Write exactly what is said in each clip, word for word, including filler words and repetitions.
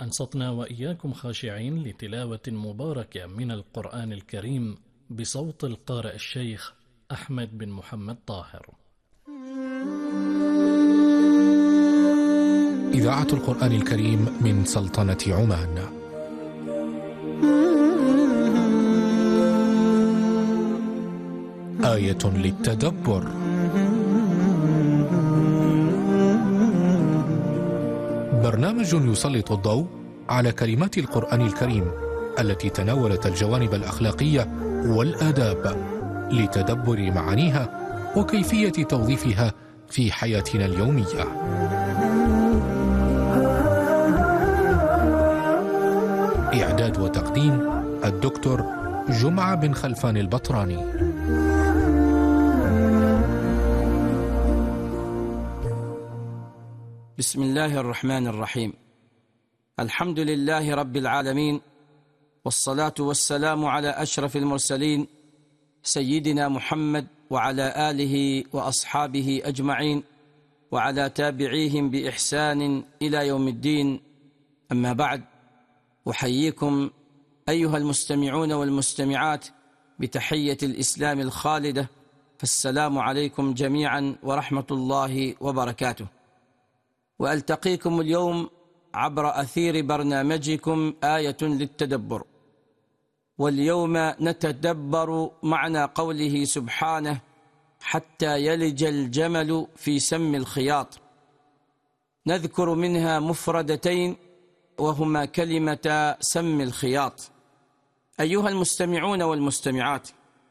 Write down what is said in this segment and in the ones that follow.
وأنصتنا وإياكم خاشعين لتلاوة مباركة من القرآن الكريم بصوت القارئ الشيخ أحمد بن محمد طاهر. إذاعة القرآن الكريم من سلطنة عمان. آية للتدبر. برنامج يسلط الضوء على كلمات القرآن الكريم التي تناولت الجوانب الأخلاقية والآداب لتدبر معانيها وكيفية توظيفها في حياتنا اليومية. إعداد وتقديم الدكتور جمعة بن خلفان البطراني. بسم الله الرحمن الرحيم. الحمد لله رب العالمين، والصلاة والسلام على أشرف المرسلين سيدنا محمد وعلى آله وأصحابه أجمعين وعلى تابعيهم بإحسان إلى يوم الدين. أما بعد، أحييكم أيها المستمعون والمستمعات بتحية الإسلام الخالدة، فالسلام عليكم جميعا ورحمة الله وبركاته. وألتقيكم اليوم عبر أثير برنامجكم آية للتدبر، واليوم نتدبر معنى قوله سبحانه: حتى يلج الجمل في سم الخياط. نذكر منها مفردتين وهما كلمة سم الخياط. أيها المستمعون والمستمعات،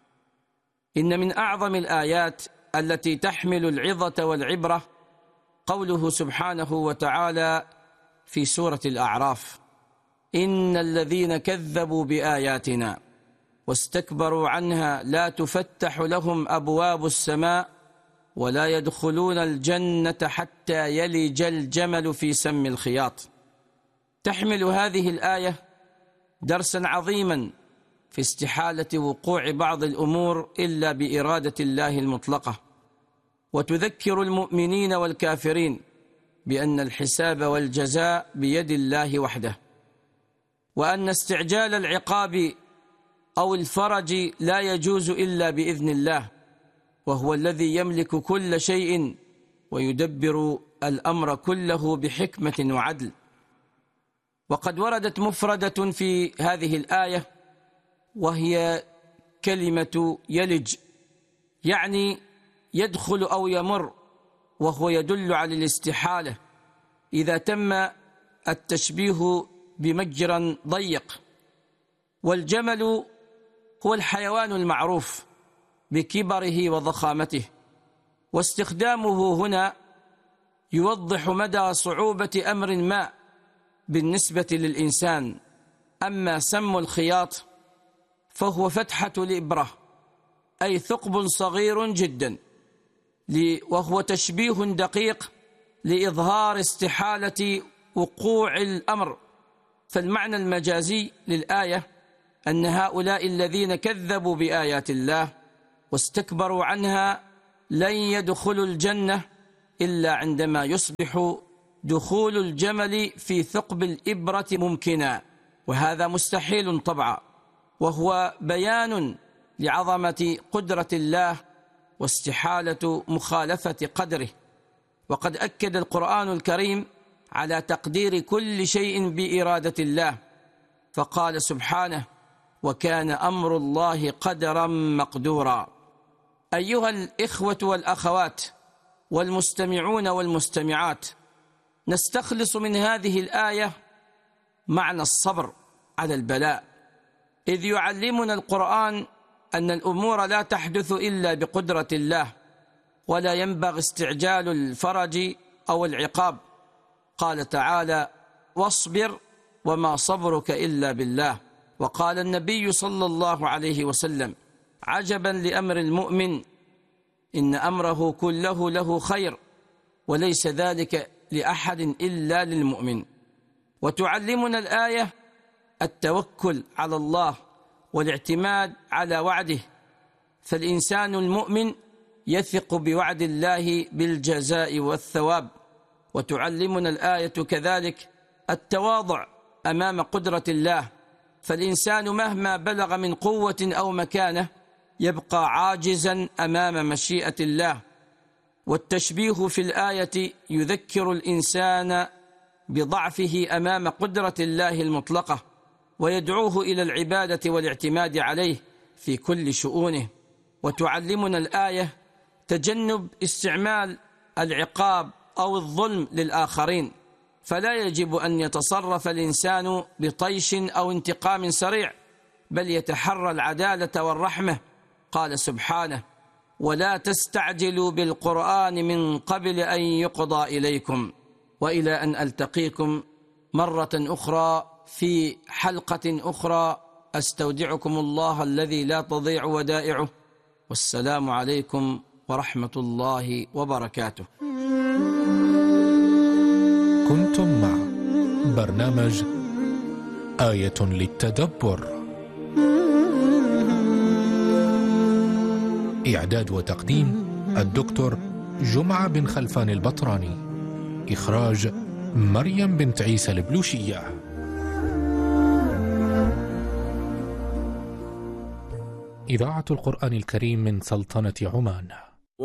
إن من أعظم الآيات التي تحمل العظة والعبرة قوله سبحانه وتعالى في سورة الأعراف: إن الذين كذبوا بآياتنا واستكبروا عنها لا تفتح لهم أبواب السماء ولا يدخلون الجنة حتى يلج الجمل في سم الخياط. تحمل هذه الآية درسا عظيما في استحالة وقوع بعض الأمور إلا بإرادة الله المطلقة، وتذكر المؤمنين والكافرين بأن الحساب والجزاء بيد الله وحده، وأن استعجال العقاب أو الفرج لا يجوز إلا بإذن الله، وهو الذي يملك كل شيء ويدبر الأمر كله بحكمة وعدل. وقد وردت مفردة في هذه الآية وهي كلمة يلج، يعني يدخل أو يمر، وهو يدل على الاستحالة إذا تم التشبيه بمجرى ضيق. والجمل هو الحيوان المعروف بكبره وضخامته، واستخدامه هنا يوضح مدى صعوبة أمر ما بالنسبة للإنسان. أما سم الخياط فهو فتحة الإبرة، أي ثقب صغير جدا، وهو تشبيه دقيق لإظهار استحالة وقوع الأمر. فالمعنى المجازي للآية أن هؤلاء الذين كذبوا بآيات الله واستكبروا عنها لن يدخلوا الجنة إلا عندما يصبح دخول الجمل في ثقب الإبرة ممكنا، وهذا مستحيل طبعا، وهو بيان لعظمة قدرة الله واستحالة مخالفة قدره. وقد أكد القرآن الكريم على تقدير كل شيء بإرادة الله، فقال سبحانه: وكان أمر الله قدرا مقدورا. أيها الإخوة والأخوات والمستمعون والمستمعات، نستخلص من هذه الآية معنى الصبر على البلاء، إذ يعلمنا القرآن أن الأمور لا تحدث إلا بقدرة الله، ولا ينبغي استعجال الفرج أو العقاب. قال تعالى: واصبر وما صبرك إلا بالله. وقال النبي صلى الله عليه وسلم: عجبا لأمر المؤمن، إن أمره كله له خير، وليس ذلك لأحد إلا للمؤمن. وتعلمنا الآية التوكل على الله والاعتماد على وعده، فالإنسان المؤمن يثق بوعد الله بالجزاء والثواب. وتعلمنا الآية كذلك التواضع أمام قدرة الله، فالإنسان مهما بلغ من قوة أو مكانة يبقى عاجزا أمام مشيئة الله. والتشبيه في الآية يذكر الإنسان بضعفه أمام قدرة الله المطلقة، ويدعوه إلى العبادة والاعتماد عليه في كل شؤونه. وتعلمنا الآية تجنب استعمال العقاب أو الظلم للآخرين، فلا يجب أن يتصرف الإنسان بطيش أو انتقام سريع، بل يتحرى العدالة والرحمة. قال سبحانه: ولا تستعجلوا بالقرآن من قبل أن يقضى إليكم. وإلى أن ألتقيكم مرة أخرى في حلقة أخرى، أستودعكم الله الذي لا تضيع ودائعه، والسلام عليكم ورحمة الله وبركاته. كنتم مع برنامج آية للتدبر، إعداد وتقديم الدكتور جمعة بن خلفان البطراني، إخراج مريم بنت عيسى البلوشية. إذاعة القرآن الكريم من سلطنة عمان.